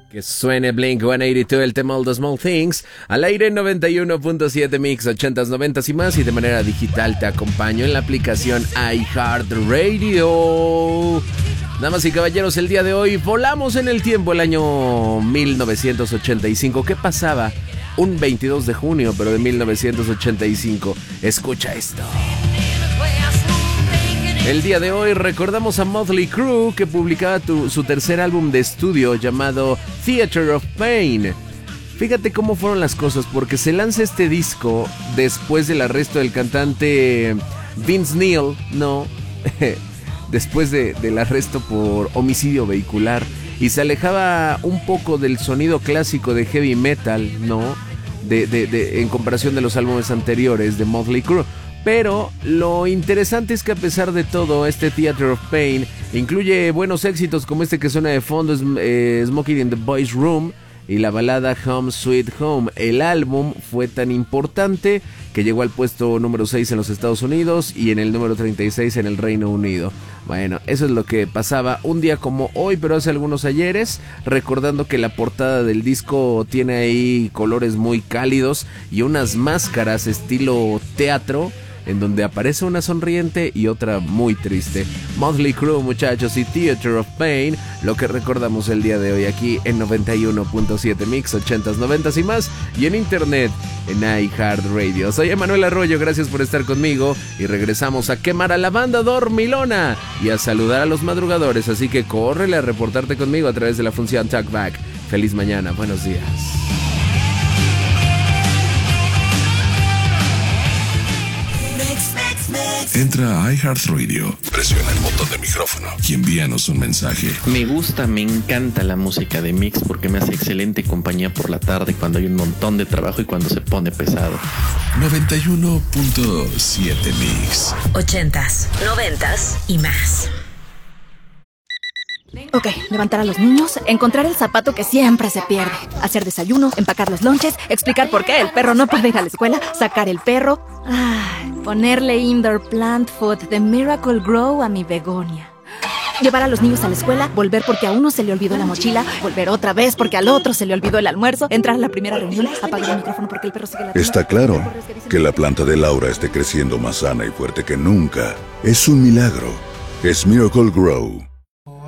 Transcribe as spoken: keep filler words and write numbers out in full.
Que suene Blink ciento ochenta y dos, el tema All the Small Things, al aire noventa y uno punto siete Mix, ochentas, noventas y más, y de manera digital te acompaño en la aplicación iHeartRadio. Damas y caballeros, el día de hoy volamos en el tiempo, el año mil novecientos ochenta y cinco. ¿Qué pasaba? Un veintidós de junio, pero de mil novecientos ochenta y cinco. Escucha esto. El día de hoy recordamos a Mötley Crüe, que publicaba tu, su tercer álbum de estudio llamado Theater of Pain. Fíjate cómo fueron las cosas, porque se lanza este disco después del arresto del cantante Vince Neil, no, después de, del arresto por homicidio vehicular, y se alejaba un poco del sonido clásico de heavy metal, no, de, de, de, en comparación de los álbumes anteriores de Mötley Crüe. Pero lo interesante es que a pesar de todo, este Theater of Pain incluye buenos éxitos como este que suena de fondo, es, eh, Smoking in the Boys Room, y la balada Home Sweet Home. El álbum fue tan importante que llegó al puesto número seis en los Estados Unidos y en el número treinta y seis en el Reino Unido. Bueno, eso es lo que pasaba un día como hoy, pero hace algunos ayeres, recordando que la portada del disco tiene ahí colores muy cálidos y unas máscaras estilo teatro, en donde aparece una sonriente y otra muy triste. Mötley Crüe, muchachos, y Theater of Pain, lo que recordamos el día de hoy aquí en noventa y uno punto siete Mix, ochentas, noventas y más, y en internet en iHeartRadio. Soy Emanuel Arroyo, gracias por estar conmigo, y regresamos a quemar a la banda dormilona y a saludar a los madrugadores, así que córrele a reportarte conmigo a través de la función Talkback. Feliz mañana, buenos días. Entra a iHeartRadio, presiona el botón de micrófono y envíanos un mensaje. Me gusta, me encanta la música de Mix porque me hace excelente compañía por la tarde cuando hay un montón de trabajo y cuando se pone pesado. noventa y uno punto siete Mix. Ochentas, noventas y más. Ok, levantar a los niños, encontrar el zapato que siempre se pierde, hacer desayuno, empacar los lonches, explicar por qué el perro no puede ir a la escuela, sacar el perro, ay, ponerle indoor plant food de Miracle Grow a mi begonia. Llevar a los niños a la escuela, volver porque a uno se le olvidó la mochila, volver otra vez porque al otro se le olvidó el almuerzo, entrar a la primera reunión, apagar el micrófono porque el perro sigue la... Está claro que la planta de Laura esté creciendo más sana y fuerte que nunca. Es un milagro. Es Miracle Grow.